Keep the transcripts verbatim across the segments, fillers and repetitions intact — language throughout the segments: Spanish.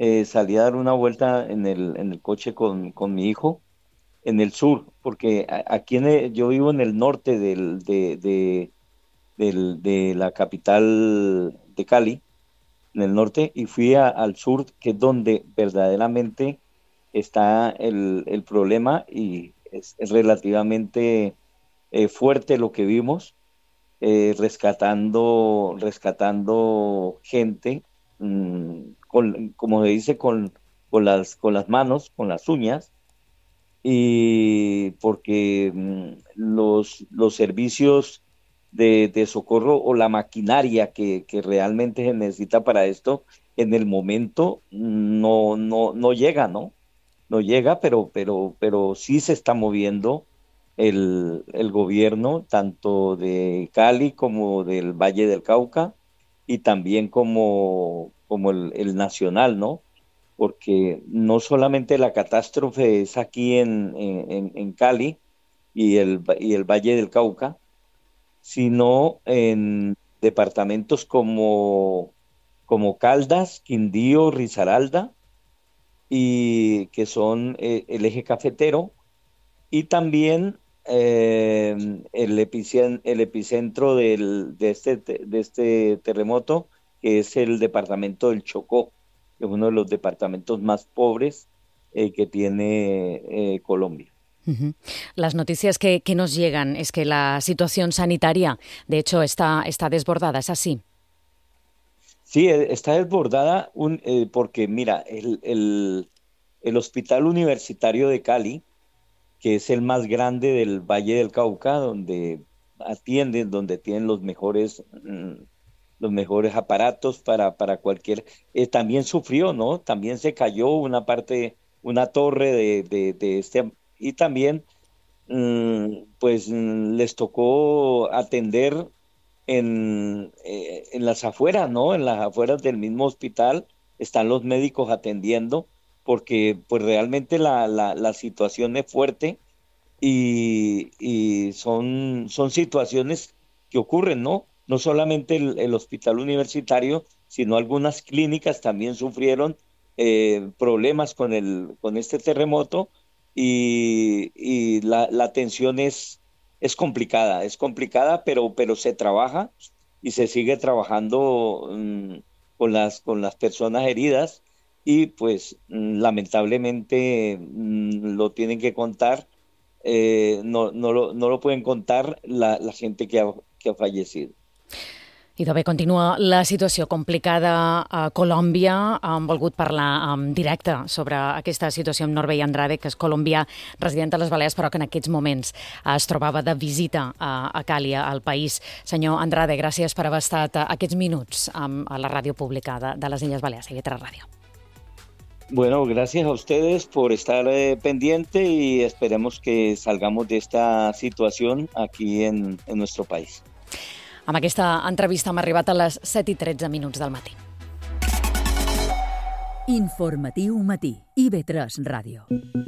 eh, salí a dar una vuelta en el, en el coche con, con mi hijo en el sur, porque a- aquí en el- yo vivo en el norte del, de, de, del- de la capital de Cali, en el norte, y fui a- al sur, que es donde verdaderamente está el, el problema y es, es relativamente eh, fuerte lo que vimos, eh, rescatando, rescatando gente, mm, con, como se dice, con, con las, con las manos, con las uñas, y porque mm, los, los servicios de, de socorro o la maquinaria que, que realmente se necesita para esto, en el momento no, no, no llega, ¿no? No llega, pero, pero, pero sí se está moviendo el, el gobierno, tanto de Cali como del Valle del Cauca, y también como, como el, el nacional, ¿no? Porque no solamente la catástrofe es aquí en, en, en Cali y el, y el Valle del Cauca, sino en departamentos como, como Caldas, Quindío, Risaralda, y que son eh, el eje cafetero, y también eh, el, epicen- el epicentro del, de, este, te- de este terremoto, que es el departamento del Chocó, que es uno de los departamentos más pobres eh, que tiene eh, Colombia. Ujú. Las noticias que, que nos llegan es que la situación sanitaria, de hecho, está, está desbordada, ¿es así? Sí, eh, está desbordada un, eh, porque mira, el, el, el Hospital Universitario de Cali, que es el más grande del Valle del Cauca, donde atienden, donde tienen los mejores, mm, los mejores aparatos para, para cualquier, eh, también sufrió, ¿no? También se cayó una parte, una torre de, de, de este, y también, mm, pues, mm, les tocó atender en, eh, en las afueras, ¿no? En las afueras del mismo hospital están los médicos atendiendo, porque pues realmente la, la, la situación es fuerte, y, y son, son situaciones que ocurren, ¿no? No solamente el, el hospital universitario, sino algunas clínicas también sufrieron eh, problemas con el, con este terremoto, y, y la, la atención es, es complicada, es complicada, pero, pero se trabaja y se sigue trabajando mm, con las, con las personas heridas, y pues mm, lamentablemente mm, lo tienen que contar, eh, no, no, lo, no lo pueden contar la, la gente que ha, que ha fallecido. Idò bé, continua la situació complicada a Colòmbia. Hem volgut parlar en directe sobre aquesta situació amb Norbey Andrade, que és colombià, resident a les Balears, però que en aquests moments es trobava de visita a, a Cali, al país. Senyor Andrade, gràcies per haver estat aquests minuts a la ràdio pública de, de les Illes Balears, a I V tres Ràdio. Bueno, gracias a ustedes por estar eh, pendiente, y esperemos que salgamos de esta situación aquí en, en nuestro país. Amb aquesta entrevista hem arribat a les set i tretze minuts del matí. Informatiu matí, I V tres Ràdio.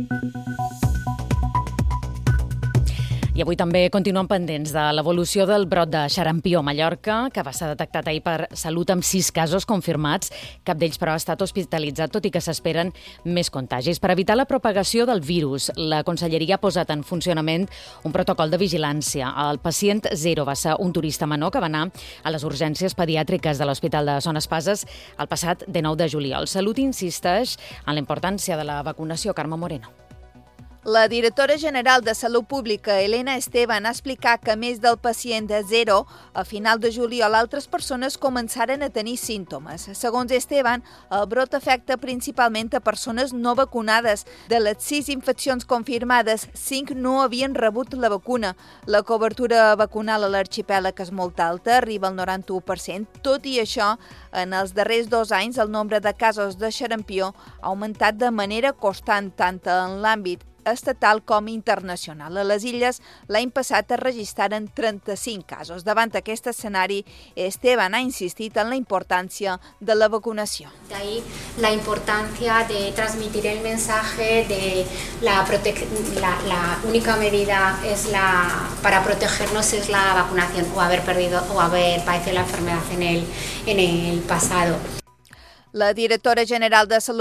I avui també continuem pendents de l'evolució del brot de xarampió a Mallorca, que va ser detectat ahir per Salut amb sis casos confirmats. Cap d'ells, però, ha estat hospitalitzat, tot i que s'esperen més contagis. Per evitar la propagació del virus, la Conselleria ha posat en funcionament un protocol de vigilància. El pacient zero va ser un turista menor que va anar a les urgències pediàtriques de l'Hospital de Son Espases el passat dinou de juliol. Salut insisteix en la importància de la vacunació. Carme Moreno. La directora general de Salut Pública, Elena Esteban, ha explicat que, a més del pacient de zero, a final de juliol altres persones començaren a tenir símptomes. Segons Esteban, el brot afecta principalment a persones no vacunades. De les sis infeccions confirmades, cinc no havien rebut la vacuna. La cobertura vacunal a l'arxipèlag és molt alta, arriba al noranta-u per cent. Tot i això, en els darrers dos anys, el nombre de casos de xarampió ha augmentat de manera constant, tant en l'àmbit estatal com internacional. A les illes, l'any passat es registraren trenta-cinc casos. Davant aquest escenari, Esteban ha insistit en la importància de la vacunació. De ahí la importancia de transmitir el mensaje de la, la, la única medida es la, para protegernos es la vacunación, o haber perdido o haber padecido la enfermedad en el, en el pasado. La directora general de Salut